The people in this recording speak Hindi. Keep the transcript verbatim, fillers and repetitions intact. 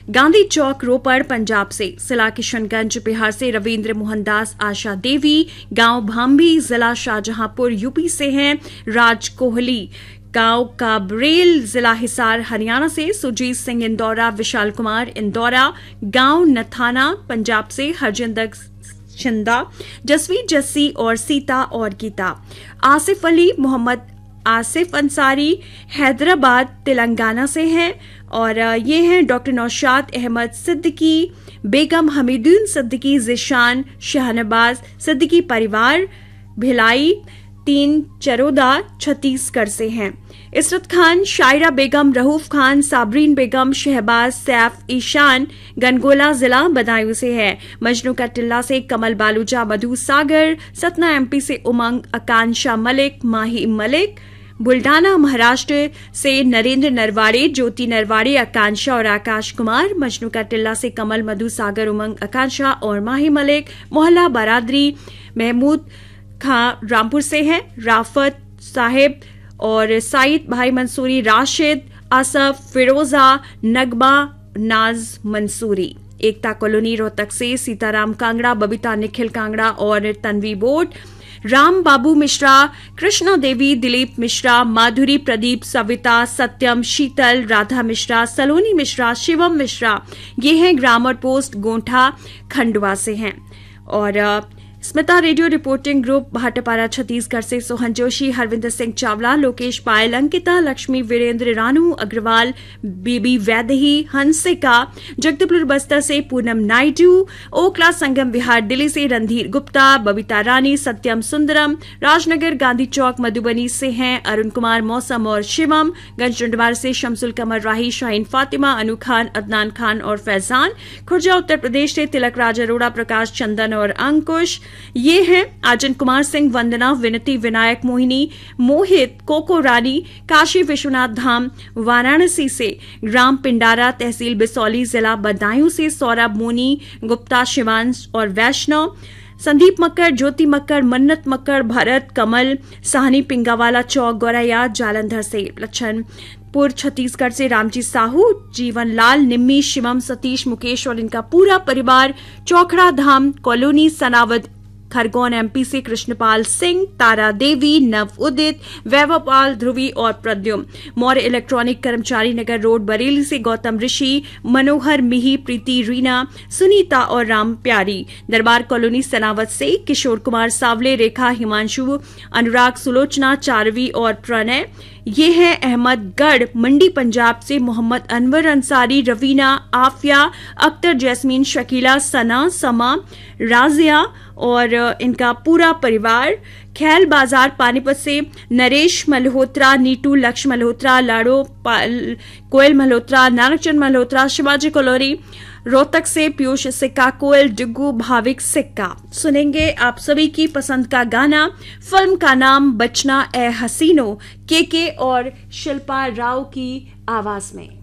गांधी चौक रोपड़ पंजाब से, जिला किशनगंज बिहार से रविंद्र मोहन दास आशा देवी, गांव भांभी जिला शाहजहांपुर यूपी से हैं राज कोहली, गांव काबरेल जिला हिसार हरियाणा से सुजीत सिंह इंदौरा, विशाल कुमार इंदौरा, गांव नथाना पंजाब से हरजिंदर छिंदा, जसवीर जस्सी और सीता और गीता, आसिफ अली मोहम्मद आसिफ अंसारी हैदराबाद तेलंगाना से हैं और ये हैं डॉक्टर नौशाद अहमद सिद्दीकी, बेगम हमीदुन सिद्दीकी, जिशान शहनबाज सिद्दीकी परिवार भिलाई तीन चरोदा छत्तीसगढ़ से हैं। इसरत खान, शायरा बेगम, रहूफ खान, साबरीन बेगम, शहबाज सैफ ईशान गनगोला जिला बदायूं से है। मजनू का टिल्ला से कमल बालूजा, मधु सागर, सतना एमपी से उमंग, आकांक्षा मलिक, माही मलिक, बुल्डाना महाराष्ट्र से नरेंद्र नरवाड़े, ज्योति नरवाड़े, आकांक्षा और आकाश कुमार, मजनू का टिल्ला से कमल, मधु सागर, उमंग, आकांक्षा और माही मलिक, मोहल्ला बरादरी महमूद खां रामपुर से हैं। राफत साहिब और साइद भाई मंसूरी, राशिद, असफ, फिरोजा, नगमा, नाज मंसूरी। एकता कॉलोनी रोहतक से सीताराम कांगड़ा, बबीता निखिल कांगड़ा और तन्वी बोट, राम बाबू मिश्रा, कृष्णा देवी, दिलीप मिश्रा, माधुरी प्रदीप, सविता, सत्यम, शीतल, राधा मिश्रा, सलोनी मिश्रा, शिवम मिश्रा, ये हैं ग्रामर पोस्ट गोंठा खंडवा से हैं। और Smita radio reporting group Bhatapara Chhattisgarh से सोहन जोशी, हरविंदर सिंह चावला, लोकेश पायल, अंकिता, लक्ष्मी, वीरेंद्र रानू अग्रवाल, बीबी वैदही, हंसिका, जगदीपुर बस्तर से पूनम नायडू, ओकला संगम विहार दिल्ली से रणधीर गुप्ता, बबीता रानी, सत्यम सुंदरम, राजनगर गांधी चौक मधुबनी से हैं अरुण कुमार, मौसम और शिवम, गंजडवार से शमसुल कमर राही, शाहीन फातिमा, अनु खान, अदनान खान और फैजान, खुर्जा उत्तर प्रदेश से तिलक राज अरोड़ा, प्रकाश चंदन और अंकुश, ये हैं आजन कुमार सिंह, वंदना, विनती, विनायक, मोहिनी, मोहित, कोको रानी, काशी विश्वनाथ धाम वाराणसी से, ग्राम पिंडारा, तहसील बिसौली, जिला बदायूं से सौरभ, मोनी गुप्ता, शिवांश और वैष्णव, संदीप मक्कर, ज्योति मक्कर, मन्नत मक्कर, भरत, कमल साहनी, पिंगावाला चौक, गौरैया जालंधर से, लच्छनपुर छत्तीसगढ़ से रामजी साहू, जीवन लाल, निम्मी, शिवम, सतीश, मुकेश और इनका पूरा परिवार, चौखड़ा धाम कॉलोनी सनावद खरगोन एमपी से कृष्णपाल सिंह, तारा देवी, नव उदित, वैभवपाल, ध्रुवी और प्रद्युम, मौर्य इलेक्ट्रॉनिक कर्मचारी नगर रोड बरेली से गौतम ऋषि, मनोहर, मिही, प्रीति, रीना, सुनीता और राम प्यारी, दरबार कॉलोनी सनावत से किशोर कुमार सावले, रेखा, हिमांशु, अनुराग, सुलोचना, चारवी और प्रणय, ये हैं अहमदगढ़ मंडी पंजाब से मोहम्मद अनवर अंसारी, रवीना, आफिया, अख्तर, जैस्मीन, शकीला, सना, समा, राजिया और इनका पूरा परिवार, खैल बाजार पानीपत से नरेश मल्होत्रा, नीटू, लक्ष्य मल्होत्रा, लाड़ो, कोयल मल्होत्रा, नानकचंद मल्होत्रा, शिवाजी कॉलोनी रोहतक से पीयूष सिक्का, कोयल, डिग्गू, भाविक सिक्का। सुनेंगे आप सभी की पसंद का गाना, फिल्म का नाम बचना ए हसीनो, के के और शिल्पा राव की आवाज में।